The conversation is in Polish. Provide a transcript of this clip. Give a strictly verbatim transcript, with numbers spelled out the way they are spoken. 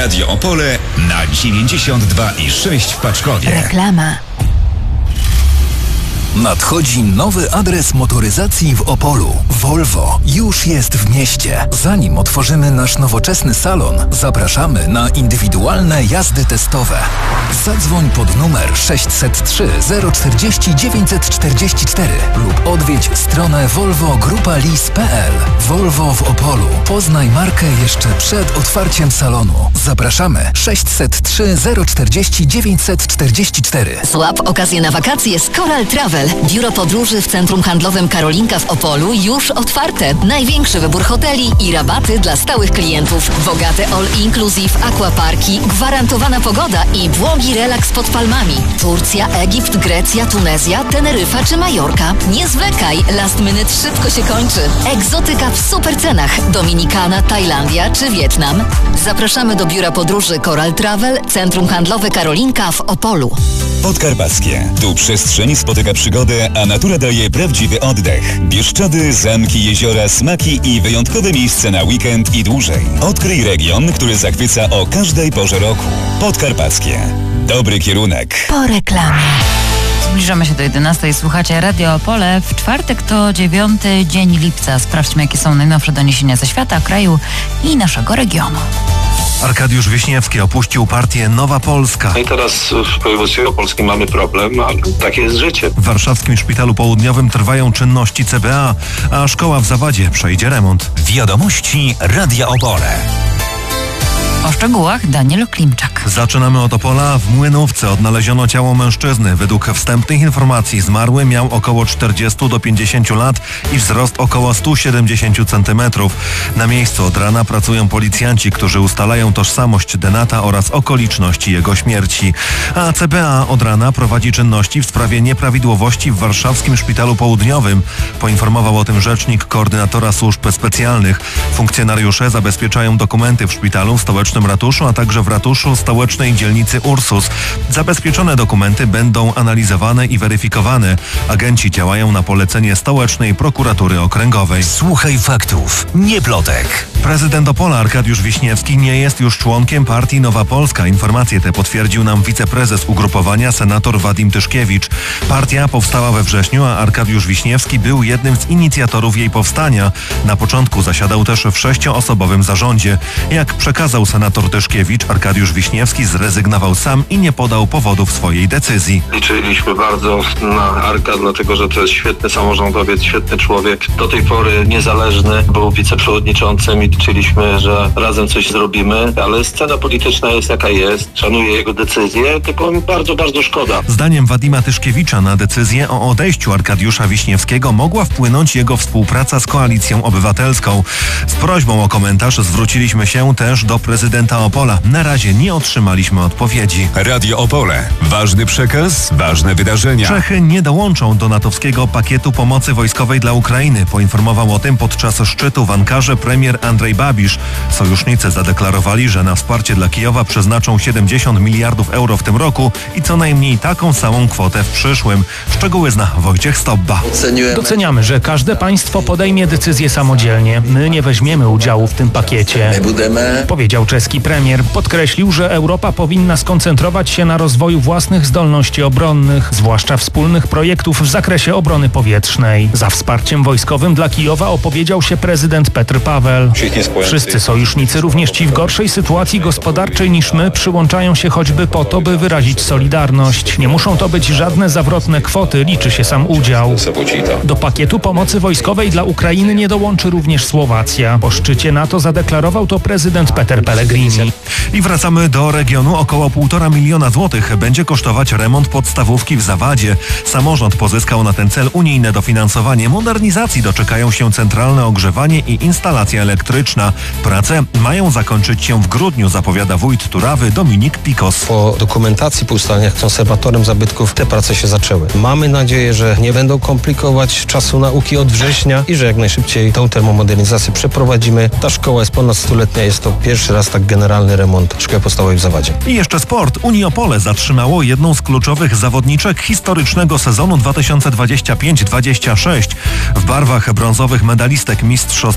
Radio Opole na dziewięćdziesiąt dwa i sześć w Paczkowie. Reklama. Nadchodzi nowy adres motoryzacji w Opolu. Volvo już jest w mieście. Zanim otworzymy nasz nowoczesny salon, zapraszamy na indywidualne jazdy testowe. Zadzwoń pod numer sześć zero trzy zero czterdzieści dziewięćset czterdzieści cztery lub odwiedź stronę volvo grupa lease kropka p l. Volvo w Opolu. Poznaj markę jeszcze przed otwarciem salonu. Zapraszamy sześć zero trzy zero czterdzieści dziewięćset czterdzieści cztery. Złap okazję na wakacje z Coral Travel. Biuro podróży w Centrum Handlowym Karolinka w Opolu już otwarte. Największy wybór hoteli i rabaty dla stałych klientów. Bogate all-inclusive aquaparki, gwarantowana pogoda i błogi relaks pod palmami. Turcja, Egipt, Grecja, Tunezja, Teneryfa czy Majorka. Nie zwlekaj, last minute szybko się kończy. Egzotyka w super cenach. Dominikana, Tajlandia czy Wietnam. Zapraszamy do Biura Podróży Coral Travel, Centrum Handlowe Karolinka w Opolu. Podkarpackie. Tu przestrzeń spotyka przygodę, a natura daje prawdziwy oddech. Bieszczady, zamki, jeziora, smaki i wyjątkowe miejsce na weekend i dłużej. Odkryj region, który zachwyca o każdej porze roku. Podkarpackie. Dobry kierunek. Po reklamie. Zbliżamy się do jedenastej. Słuchacie Radio Opole. W czwartek to dziewiąty dzień lipca. Sprawdźmy, jakie są najnowsze doniesienia ze świata, kraju i naszego regionu. Arkadiusz Wiśniewski opuścił partię Nowa Polska. No i teraz w województwie opolskim mamy problem, ale takie jest życie. W warszawskim Szpitalu Południowym trwają czynności C B A, a szkoła w Zawadzie przejdzie remont. Wiadomości Radia Opole. O szczegółach Daniel Klimczak. Zaczynamy od Opola. W Młynówce odnaleziono ciało mężczyzny. Według wstępnych informacji zmarły miał około czterdzieści do pięćdziesięciu lat i wzrost około sto siedemdziesiąt centymetrów. Na miejscu od rana pracują policjanci, którzy ustalają tożsamość denata oraz okoliczności jego śmierci. A C B A od rana prowadzi czynności w sprawie nieprawidłowości w warszawskim Szpitalu Południowym. Poinformował o tym rzecznik koordynatora służb specjalnych. Funkcjonariusze zabezpieczają dokumenty w szpitalu w stołecznym ratuszu, a także w ratuszu stołecznej dzielnicy Ursus. Zabezpieczone dokumenty będą analizowane i weryfikowane. Agenci działają na polecenie stołecznej prokuratury okręgowej. Słuchaj faktów, nie plotek. Prezydent Opola Arkadiusz Wiśniewski nie jest już członkiem partii Nowa Polska. Informacje te potwierdził nam wiceprezes ugrupowania senator Wadim Tyszkiewicz. Partia powstała we wrześniu, a Arkadiusz Wiśniewski był jednym z inicjatorów jej powstania. Na początku zasiadał też w sześcioosobowym zarządzie. Jak przekazał senator Tyszkiewicz, Arkadiusz Wiśniewski zrezygnował sam i nie podał powodów swojej decyzji. Liczyliśmy bardzo na Arka, dlatego że to jest świetny samorządowiec, świetny człowiek. Do tej pory niezależny, był wiceprzewodniczącym i liczyliśmy, że razem coś zrobimy, ale scena polityczna jest jaka jest. Szanuję jego decyzję, tylko mi bardzo, bardzo szkoda. Zdaniem Wadima Tyszkiewicza na decyzję o odejściu Arkadiusza Wiśniewskiego mogła wpłynąć jego współpraca z Koalicją Obywatelską. Z prośbą o komentarz zwróciliśmy się też do prezydenta Opola. Na razie nie otrzymaliśmy odpowiedzi. Radio Opole. Ważny przekaz, ważne wydarzenia. Czechy nie dołączą do natowskiego pakietu pomocy wojskowej dla Ukrainy. Poinformował o tym podczas szczytu w Ankarze premier Andrzej Babisz. Sojusznicy zadeklarowali, że na wsparcie dla Kijowa przeznaczą siedemdziesiąt miliardów euro w tym roku i co najmniej taką samą kwotę w przyszłym. Szczegóły zna Wojciech Stobba. Doceniamy, że każde państwo podejmie decyzję samodzielnie. My nie weźmiemy udziału w tym pakiecie, powiedział czeski premier. Podkreślił, że Europa powinna skoncentrować się na rozwoju własnych zdolności obronnych, zwłaszcza wspólnych projektów w zakresie obrony powietrznej. Za wsparciem wojskowym dla Kijowa opowiedział się prezydent Petr Paweł. Wszyscy sojusznicy, również ci w gorszej sytuacji gospodarczej niż my, przyłączają się choćby po to, by wyrazić solidarność. Nie muszą to być żadne zawrotne kwoty, liczy się sam udział. Do pakietu pomocy wojskowej dla Ukrainy nie dołączy również Słowacja. Po szczycie NATO zadeklarował to prezydent Peter Pellegrini. I wracamy do regionu. Około półtora miliona złotych będzie kosztować remont podstawówki w Zawadzie. Samorząd pozyskał na ten cel unijne dofinansowanie. Modernizacji doczekają się centralne ogrzewanie i instalacja elektryczna. Prace mają zakończyć się w grudniu, zapowiada wójt Turawy Dominik Pikos. Po dokumentacji, po ustaleniach z konserwatorem zabytków te prace się zaczęły. Mamy nadzieję, że nie będą komplikować czasu nauki od września i że jak najszybciej tą termomodernizację przeprowadzimy. Ta szkoła jest ponad stuletnia, jest to pierwszy raz tak generalny remont szkoły podstawowej w Zawadzie. I jeszcze sport. Uniopole zatrzymało jedną z kluczowych zawodniczek historycznego sezonu dwa tysiące dwudziestego piątego dwudziestego szóstego. W barwach brązowych medalistek mistrzostw